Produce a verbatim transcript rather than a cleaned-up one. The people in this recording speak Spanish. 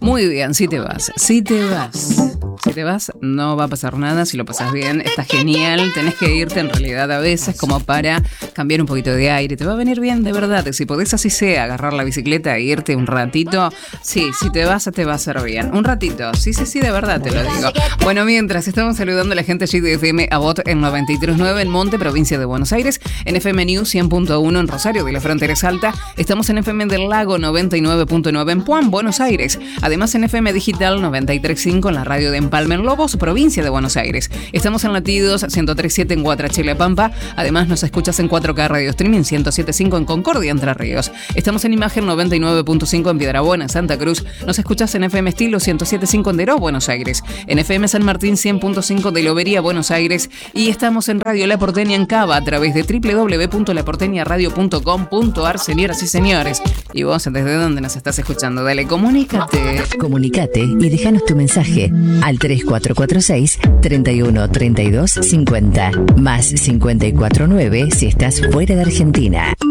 Muy bien, si te vas, si te vas. Si te vas, no va a pasar nada. Si lo pasas bien, está genial. Tenés que irte en realidad a veces como para cambiar un poquito de aire. Te va a venir bien, de verdad. Si podés, así sea, agarrar la bicicleta e irte un ratito. Sí, si te vas, te va a hacer bien. Un ratito. Sí, sí, sí, de verdad te lo digo. Bueno, mientras estamos saludando a la gente allí de F M Abot en noventa y tres punto nueve en Monte, provincia de Buenos Aires. En F M News cien punto uno en Rosario de la Frontera Salta. Estamos en F M del Lago noventa y nueve punto nueve en Puan, Buenos Aires. Además en F M Digital noventa y tres punto cinco en la radio de Empalme en Lobos, provincia de Buenos Aires. Estamos en Latidos ciento tres punto siete en Guatrachela, Pampa. Además nos escuchas en cuatro K Radio Streaming ciento siete punto cinco en Concordia, Entre Ríos. Estamos en Imagen noventa y nueve punto cinco en Piedrabuena, Santa Cruz. Nos escuchas en F M Estilo ciento siete punto cinco en Deró, Buenos Aires. En F M San Martín cien punto cinco de Lobería, Buenos Aires. Y estamos en Radio La Porteña en Cava a través de doble u doble u doble u punto la porteña radio punto com punto ar, señoras y señores. Y vos, ¿desde dónde nos estás escuchando? Dale, comunícate. Comunicate y déjanos tu mensaje al tres cuatro cuatro seis, treinta y uno, treinta y dos, cincuenta más cincuenta y cuatro nueve si estás fuera de Argentina.